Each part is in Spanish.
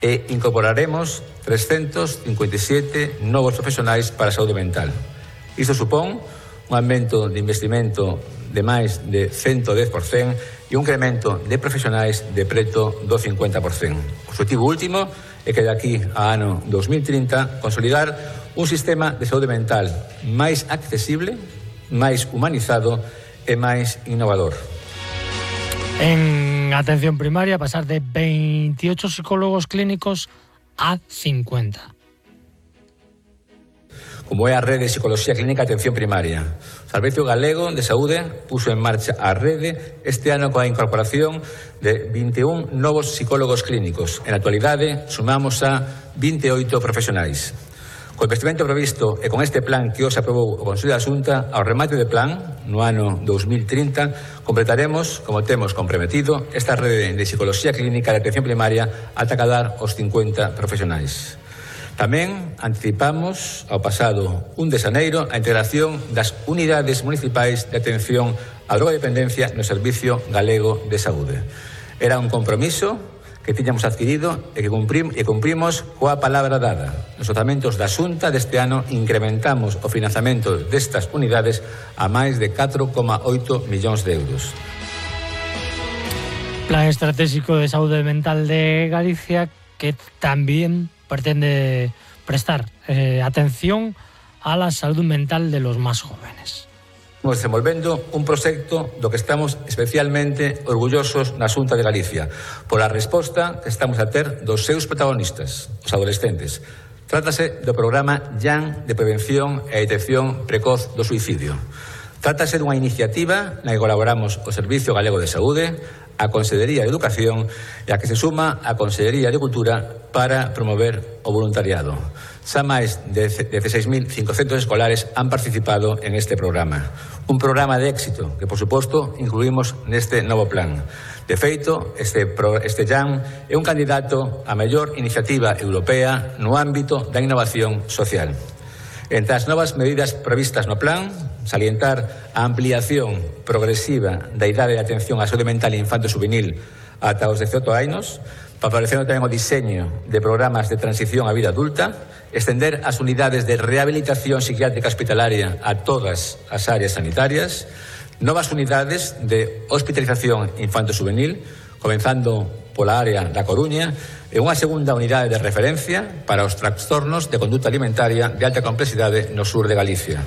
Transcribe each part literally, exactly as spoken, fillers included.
e incorporaremos trescentos cincuenta e sete novos profesionais para a saúde mental. Isto supón un aumento de investimento de máis de ciento dez por cento e un incremento de profesionais de preto do cincuenta por cento. O objetivo último é que de aquí a ano dos mil trinta consolidar un sistema de saúde mental máis accesible, máis humanizado e máis innovador. En atención primaria, pasar de veintiocho psicólogos clínicos a cincuenta. Como é a Rede de Psicología Clínica Atención Primaria. O Servicio Galego de Saúde puso en marcha a rede este ano coa incorporación de vinte e un novos psicólogos clínicos. En actualidade, sumamos a vinte e oito profesionais. Co investimento previsto e con este plan que hoxe aprobou o Consello da Xunta, ao remate de plan, no ano dos mil trinta, completaremos, como temos comprometido, esta rede de Psicología Clínica de Atención Primaria ata cadar os cincuenta profesionais. Tamén anticipamos ao pasado un de xaneiro a integración das unidades municipais de atención á drogodependencia no Servicio Galego de Saúde. Era un compromiso que tiñamos adquirido e que cumprim, e cumprimos coa palabra dada. Nos orzamentos da Xunta deste ano incrementamos o financiamento destas unidades a máis de catro coma oito millóns de euros. Plan Estratégico de Saúde Mental de Galicia que tamén pretende prestar eh, atención a la salud mental de los más jóvenes. Estamos desenvolvendo un proxecto do que estamos especialmente orgullosos na Xunta de Galicia pola resposta que estamos a ter dos seus protagonistas, os adolescentes. Trátase do programa Jan de Prevención e Detección Precoz do Suicidio. Trátase dunha iniciativa na que colaboramos o Servicio Galego de Saúde, a Consellería de Educación e a que se suma a Consellería de Cultura para promover o voluntariado. Xa máis de dieciséis mil cincocentos escolares han participado en este programa. Un programa de éxito que, por suposto, incluímos neste novo plan. De feito, este, este Jan é un candidato a mellor iniciativa europea no ámbito da innovación social. Entre as novas medidas previstas no plan, salientar a ampliación progresiva da idade de atención á saúde mental infanto-juvenil ata os dezaoito anos, favorecendo tamén o diseño de programas de transición á vida adulta, estender as unidades de rehabilitación psiquiátrica hospitalaria a todas as áreas sanitarias, novas unidades de hospitalización infanto-juvenil, comenzando pola área da Coruña, e unha segunda unidade de referencia para os trastornos de conduta alimentaria de alta complexidade no sur de Galicia.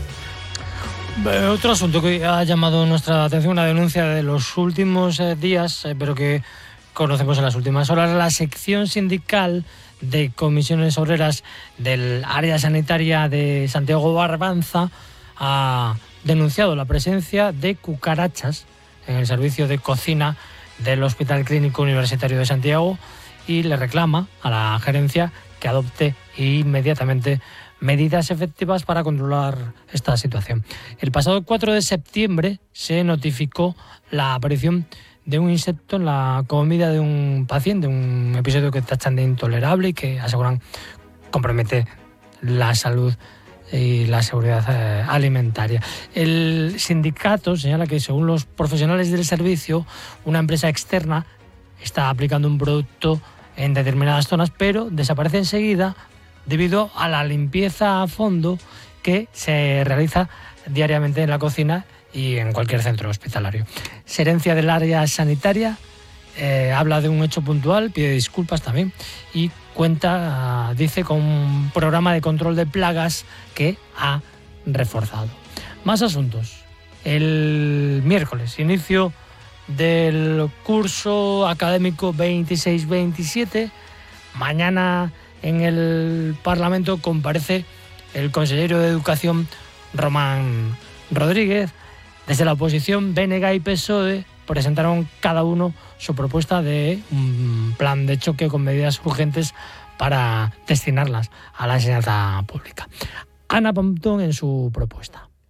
Otro asunto que ha llamado nuestra atención, una denuncia de los últimos eh, días, eh, pero que conocemos en las últimas horas, la sección sindical de comisiones obreras del área sanitaria de Santiago Barbanza ha denunciado la presencia de cucarachas en el servicio de cocina del Hospital Clínico Universitario de Santiago y le reclama a la gerencia que adopte inmediatamente medidas efectivas para controlar esta situación. El pasado cuatro de septiembre se notificó la aparición de un insecto en la comida de un paciente, un episodio que tachan de intolerable y que aseguran compromete la salud y la seguridad eh, alimentaria. El sindicato señala que, según los profesionales del servicio, una empresa externa está aplicando un producto en determinadas zonas, pero desaparece enseguida debido a la limpieza a fondo que se realiza diariamente en la cocina y en cualquier centro hospitalario. Gerencia del área sanitaria eh, habla de un hecho puntual, pide disculpas también y cuenta, uh, dice, con un programa de control de plagas que ha reforzado. Más asuntos. El miércoles, inicio del curso académico veintiséis veintisiete. Mañana en el Parlamento comparece el consejero de Educación, Román Rodríguez. Desde la oposición, B N G y P S O E presentaron cada uno su propuesta de un plan de choque con medidas urgentes para destinarlas a la enseñanza pública. Ana Pontón en su propuesta.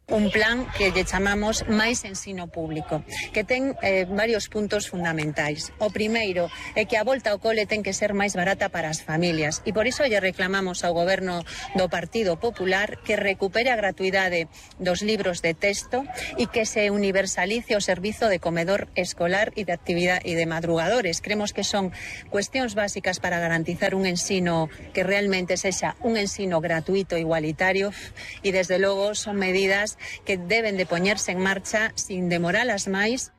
un plan que lle chamamos Máis Ensino Público, que ten eh, varios puntos fundamentais. O primeiro é que a volta ao cole ten que ser máis barata para as familias e por iso lle reclamamos ao goberno do Partido Popular que recupere a gratuidade dos libros de texto e que se universalice o servizo de comedor escolar e de actividade e de madrugadores. Creemos que son cuestións básicas para garantizar un ensino que realmente sexa un ensino gratuito e igualitario e desde logo son medidas que deben de poñerse en marcha sin demoralas máis.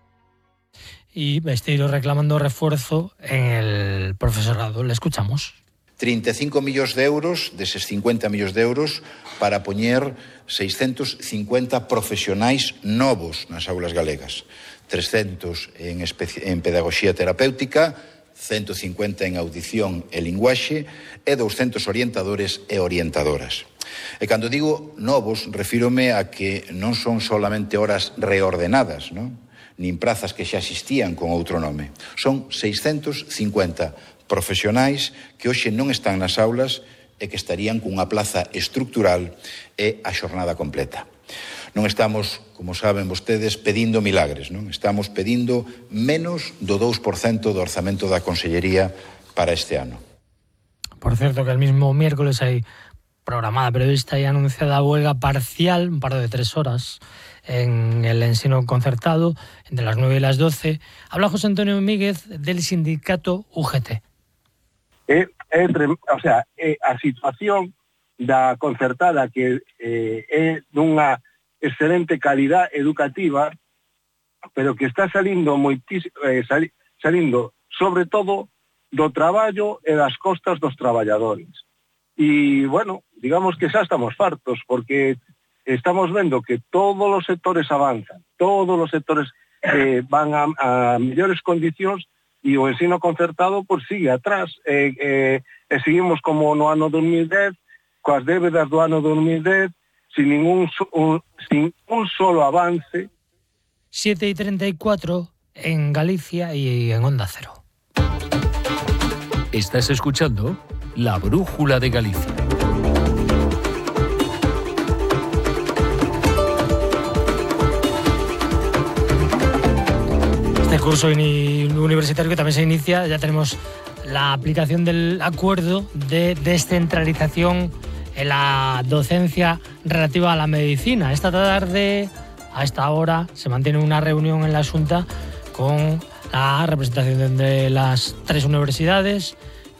Y Besteiro reclamando refuerzo en el profesorado. Le escuchamos. trinta e cinco millóns de euros, deses cincuenta millóns de euros, para poñer seiscentos cincuenta profesionais novos nas aulas galegas. trescentos en, en pedagogía terapéutica, ciento cincuenta en audición e linguaxe e doscientos orientadores e orientadoras. E cando digo novos, refírome a que non son solamente horas reordenadas, non? Nin prazas que xa existían con outro nome. Son seiscentos cincuenta profesionais que hoxe non están nas aulas e que estarían cunha plaza estructural e a xornada completa. Non estamos, como saben vostedes, pedindo milagres, non? Estamos pedindo menos do dous por cento do orzamento da Consellería para este ano. Por certo, que el mismo miércoles hai programada prevista y anunciada huelga parcial, un paro de tres horas, en el ensino concertado, entre las nueve y las doce. Habla José Antonio Míguez del sindicato U G T. É, é, o sea, é a situación da concertada que eh, é dunha excelente calidad educativa, pero que está salindo moitísimo, eh, sali, salindo sobre todo do traballo e das costas dos traballadores. E, bueno, digamos que xa estamos fartos, porque estamos vendo que todos os sectores avanzan, todos os sectores eh, van a, a mellores condicións e o ensino concertado pues, sigue atrás. E, eh, e seguimos como no ano dos mil dez, coas débedas do ano dos mil dez, sin ningún un, sin un solo avance. siete y treinta y cuatro en Galicia y en Onda Cero. Estás escuchando La Brújula de Galicia. Este curso universitario que también se inicia, ya tenemos la aplicación del acuerdo de descentralización en la docencia relativa a la medicina. Esta tarde, a esta hora, se mantiene una reunión en la Xunta con la representación de las tres universidades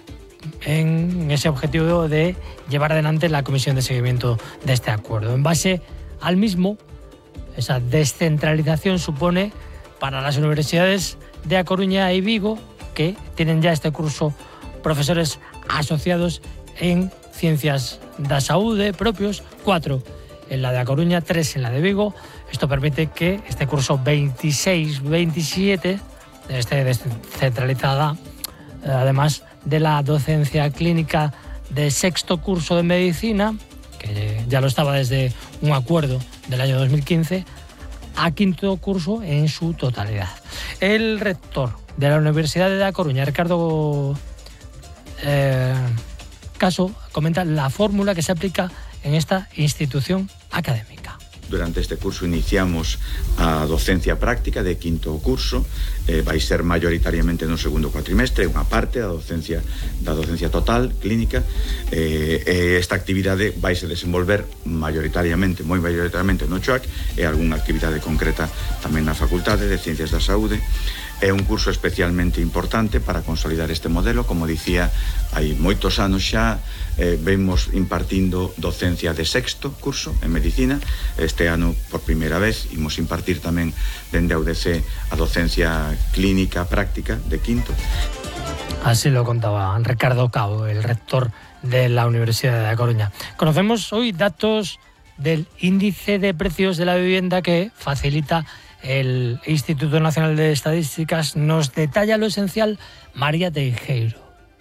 en ese objetivo de llevar adelante la comisión de seguimiento de este acuerdo. En base al mismo, esa descentralización supone para las universidades de A Coruña y Vigo, que tienen ya este curso profesores asociados en ciencias da saúde propios, cuatro en la de A Coruña, tres en la de Vigo. Esto permite que este curso veintiséis veintisiete esté descentralizada, además de la docencia clínica de sexto curso de medicina, que ya lo estaba desde un acuerdo del año dos mil quince, a quinto curso en su totalidad. El rector de la Universidad de A Coruña, Ricardo eh, Caso, comenta la fórmula que se aplica en esta institución académica. Durante este curso iniciamos a docencia práctica de quinto curso, eh, vai ser mayoritariamente no segundo cuatrimestre, unha parte da docencia da docencia total, clínica, eh, e esta actividade vai se desenvolver mayoritariamente, moi mayoritariamente no C H O A C e algunha actividade concreta tamén na Facultade de Ciencias da Saúde. É un curso especialmente importante para consolidar este modelo. Como dicía, hai moitos anos xa eh, vemos impartindo docencia de sexto curso en medicina. Este ano, por primeira vez, imos impartir tamén dende a U D C a docencia clínica práctica de quinto. Así lo contaba Ricardo Cao, el rector de la Universidad de A Coruña. Conocemos hoy datos del índice de precios de la vivienda que facilita el Instituto Nacional de Estadísticas. Nos detalla lo esencial María Teijeiro.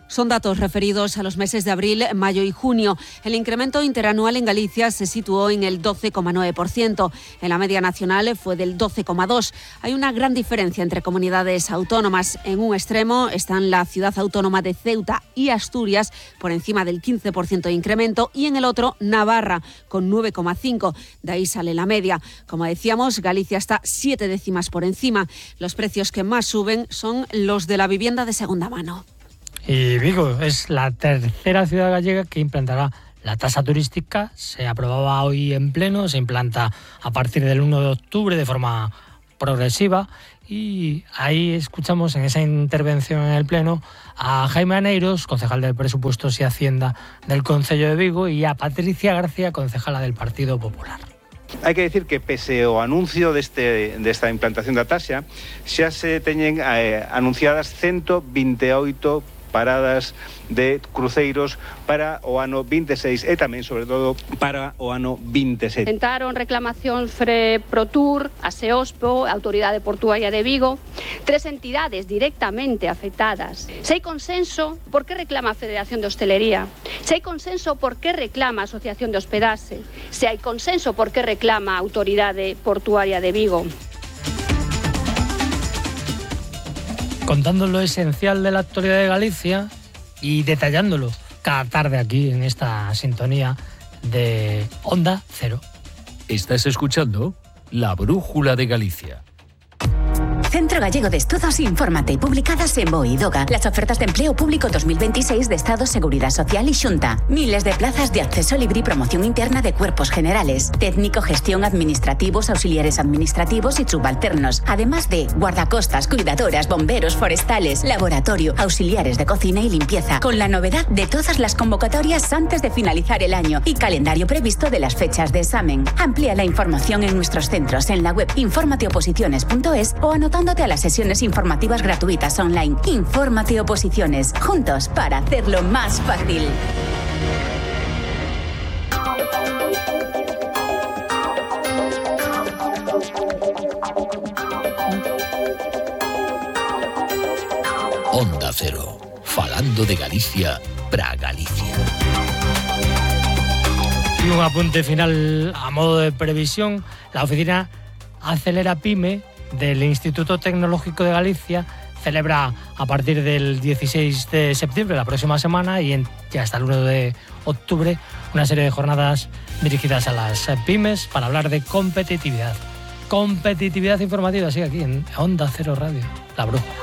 Son datos referidos a los meses de abril, mayo y junio. El incremento interanual en Galicia se situó en el doce coma nueve por ciento. En la media nacional fue del doce coma dos por ciento. Hay una gran diferencia entre comunidades autónomas. En un extremo están la ciudad autónoma de Ceuta y Asturias, por encima del quince por ciento de incremento, y en el otro Navarra, con nueve coma cinco por ciento. De ahí sale la media. Como decíamos, Galicia está siete décimas por encima. Los precios que más suben son los de la vivienda de segunda mano. Y Vigo es la tercera ciudad gallega que implantará la tasa turística. Se aprobaba hoy en pleno, se implanta a partir del uno de octubre de forma progresiva. Y ahí escuchamos en esa intervención en el pleno a Jaime Aneiros, concejal de Presupuestos y Hacienda del Concello de Vigo, y a Patricia García, concejala del Partido Popular. Hai que decir que pese ao anuncio deste, desta implantación da taxa, xa se teñen eh, anunciadas ciento veintiocho paradas de cruceiros para o ano vinte e seis e tamén, sobre todo, para o ano vinte e sete. Presentaron reclamacións Fre Protur, a Seospo, a Autoridade Portuaria de Vigo, tres entidades directamente afectadas. Se hai consenso, por que reclama a Federación de Hostelería? Se hai consenso, por que reclama a Asociación de Hospedaxe? Se hai consenso, por que reclama a Autoridade Portuaria de Vigo? Contando lo esencial de la actualidad de Galicia y detallándolo cada tarde aquí en esta sintonía de Onda Cero. Estás escuchando La Brújula de Galicia. Centro Gallego de Estudos, infórmate, publicadas en BOE y DOGA. Las ofertas de empleo público dos mil veintiséis de Estado, Seguridad Social y Xunta. Miles de plazas de acceso libre y promoción interna de cuerpos generales, técnico, gestión, administrativos, auxiliares administrativos y subalternos. Además de guardacostas, cuidadoras, bomberos, forestales, laboratorio, auxiliares de cocina y limpieza. Con la novedad de todas las convocatorias antes de finalizar el año y calendario previsto de las fechas de examen. Amplía la información en nuestros centros en la web informateoposiciones punto es o anotando a las sesiones informativas gratuitas online. Infórmate Oposiciones, juntos para hacerlo más fácil. Onda Cero, falando de Galicia para Galicia. Y un apunte final a modo de previsión. La oficina Acelera Pyme del Instituto Tecnológico de Galicia celebra a partir del dieciséis de septiembre, la próxima semana, y en, ya hasta el uno de octubre, una serie de jornadas dirigidas a las pymes para hablar de competitividad. Competitividad informativa, sigue aquí en Onda Cero Radio, La Brújula.